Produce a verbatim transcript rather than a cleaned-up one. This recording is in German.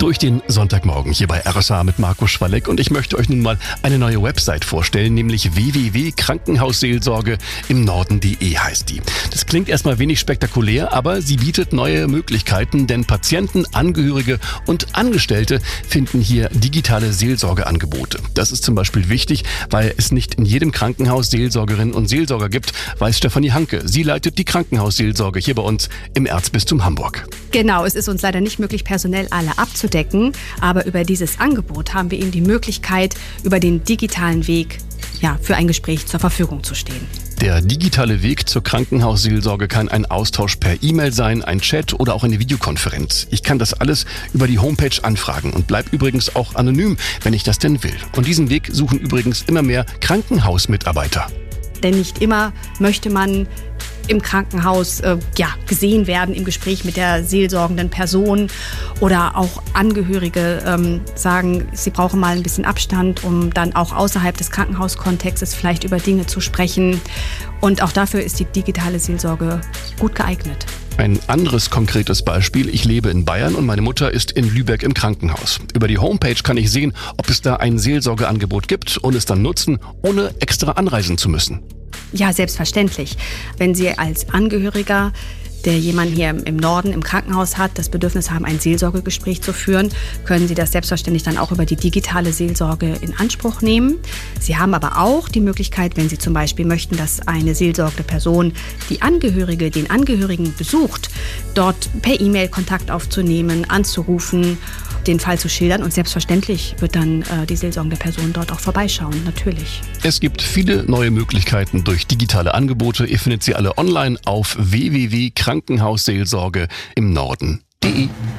Durch den Sonntagmorgen hier bei R S H mit Marco Schwalleck und ich möchte euch nun mal eine neue Website vorstellen, nämlich w w w punkt krankenhausseelsorge im Norden punkt de heißt die. Das klingt erstmal wenig spektakulär, aber sie bietet neue Möglichkeiten, denn Patienten, Angehörige und Angestellte finden hier digitale Seelsorgeangebote. Das ist zum Beispiel wichtig, weil es nicht in jedem Krankenhaus Seelsorgerinnen und Seelsorger gibt, weiß Stefanie Hanke. Sie leitet die Krankenhausseelsorge hier bei uns im Erzbistum Hamburg. Genau, es ist uns leider nicht möglich, personell alle abzudecken, aber über dieses Angebot haben wir Ihnen die Möglichkeit, über den digitalen Weg ja, für ein Gespräch zur Verfügung zu stehen. Der digitale Weg zur Krankenhausseelsorge kann ein Austausch per E-Mail sein, ein Chat oder auch eine Videokonferenz. Ich kann das alles über die Homepage anfragen und bleib übrigens auch anonym, wenn ich das denn will. Und diesen Weg suchen übrigens immer mehr Krankenhausmitarbeiter. Denn nicht immer möchte man im Krankenhaus äh, ja, gesehen werden im Gespräch mit der seelsorgenden Person oder auch Angehörige ähm, sagen, sie brauchen mal ein bisschen Abstand, um dann auch außerhalb des Krankenhauskontextes vielleicht über Dinge zu sprechen. Und auch dafür ist die digitale Seelsorge gut geeignet. Ein anderes konkretes Beispiel. Ich lebe in Bayern und meine Mutter ist in Lübeck im Krankenhaus. Über die Homepage kann ich sehen, ob es da ein Seelsorgeangebot gibt und es dann nutzen, ohne extra anreisen zu müssen. Ja, selbstverständlich. Wenn Sie als Angehöriger, der jemanden hier im Norden im Krankenhaus hat, das Bedürfnis haben, ein Seelsorgegespräch zu führen, können Sie das selbstverständlich dann auch über die digitale Seelsorge in Anspruch nehmen. Sie haben aber auch die Möglichkeit, wenn Sie zum Beispiel möchten, dass eine seelsorgende Person die Angehörige, den Angehörigen besucht, dort per E-Mail Kontakt aufzunehmen, anzurufen, den Fall zu schildern und selbstverständlich wird dann äh, die seelsorgende Person dort auch vorbeischauen, natürlich. Es gibt viele neue Möglichkeiten durch digitale Angebote. Ihr findet sie alle online auf w w w punkt krankenhausseelsorge im Norden punkt de.